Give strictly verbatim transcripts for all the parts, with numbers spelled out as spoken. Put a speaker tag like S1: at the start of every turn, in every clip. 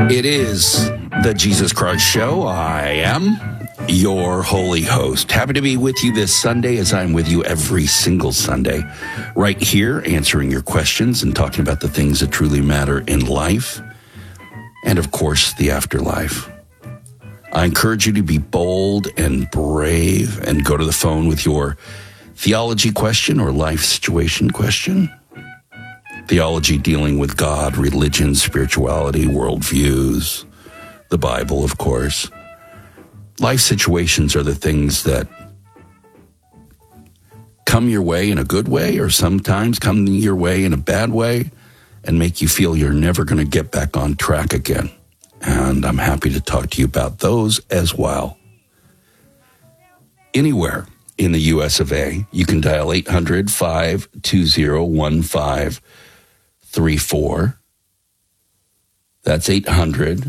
S1: It is the Jesus Christ Show. I am your holy host. Happy to be with you this Sunday, as I'm with you every single Sunday, right here, answering your questions and talking about the things that truly matter in life, and of course, the afterlife. I encourage you to be bold and brave and go to the phone with your theology question or life situation question. Theology dealing with God, religion, spirituality, worldviews, the Bible, of course. Life situations are the things that come your way in a good way or sometimes come your way in a bad way and make you feel you're never going to get back on track again. And I'm happy to talk to you about those as well. Anywhere in the U S of A, you can dial eight hundred, five two zero, one five three four. That's eight hundred,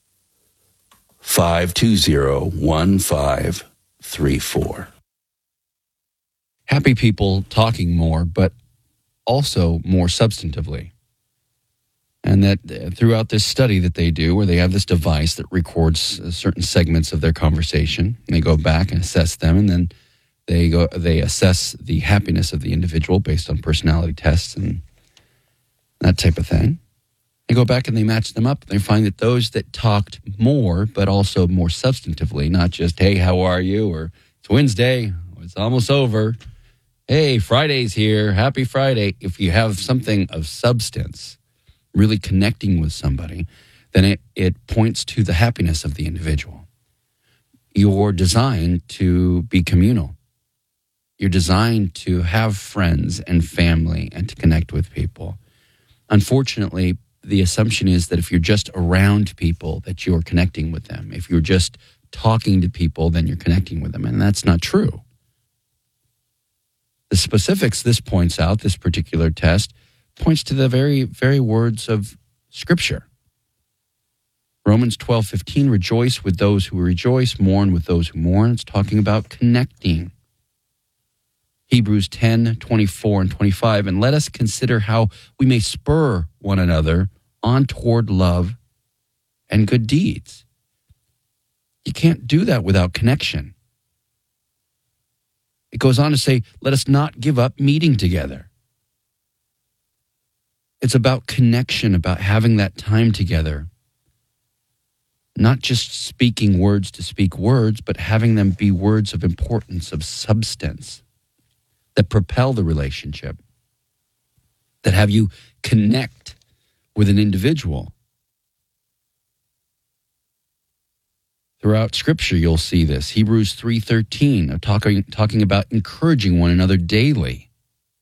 S1: five two zero, one five three four.
S2: Happy people talking more, but also more substantively. And that throughout this study that they do, where they have this device that records certain segments of their conversation, and they go back and assess them, and then they go they assess the happiness of the individual based on personality tests and that type of thing. They go back and they match them up, and they find that those that talked more, but also more substantively, not just, hey, how are you? Or it's Wednesday, it's almost over. Hey, Friday's here, happy Friday. If you have something of substance, really connecting with somebody, then it, it points to the happiness of the individual. You're designed to be communal. You're designed to have friends and family and to connect with people. Unfortunately, the assumption is that if you're just around people, that you're connecting with them. If you're just talking to people, then you're connecting with them. And that's not true. The specifics this points out, this particular test, points to the very, very words of Scripture. Romans twelve fifteen, rejoice with those who rejoice, mourn with those who mourn. It's talking about connecting. Hebrews ten, twenty-four and twenty-five, and let us consider how we may spur one another on toward love and good deeds. You can't do that without connection. It goes on to say, let us not give up meeting together. It's about connection, about having that time together. Not just speaking words to speak words, but having them be words of importance, of substance, that propel the relationship, that have you connect with an individual. Throughout Scripture, you'll see this. Hebrews three thirteen, talking, talking about encouraging one another daily.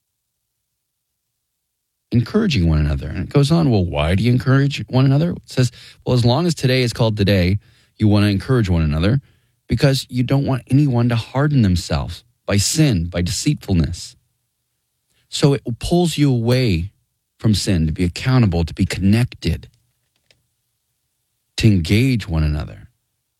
S2: Encouraging one another. And it goes on, well, why do you encourage one another? It says, well, as long as today is called today, you want to encourage one another because you don't want anyone to harden themselves by sin, by deceitfulness. So it pulls you away from sin, to be accountable, to be connected, to engage one another.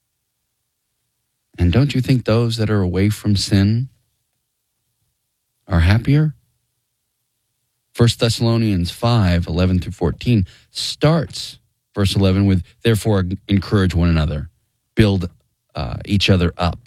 S2: And don't you think those that are away from sin are happier? First Thessalonians five, eleven through fourteen starts, verse eleven, with, therefore encourage one another, build uh, each other up.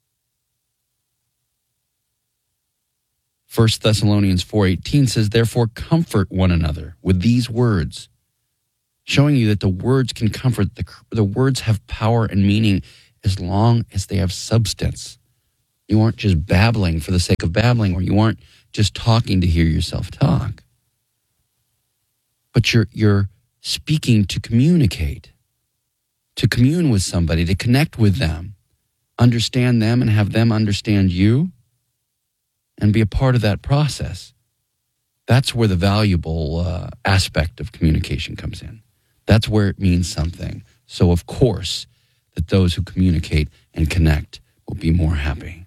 S2: First Thessalonians four eighteen says, therefore comfort one another with these words, showing you that the words can comfort, the, the words have power and meaning as long as they have substance. You aren't just babbling for the sake of babbling, or you aren't just talking to hear yourself talk. But you're, you're speaking to communicate, to commune with somebody, to connect with them, understand them and have them understand you, and be a part of that process. That's where the valuable uh, aspect of communication comes in. That's where it means something. So, of course, that those who communicate and connect will be more happy.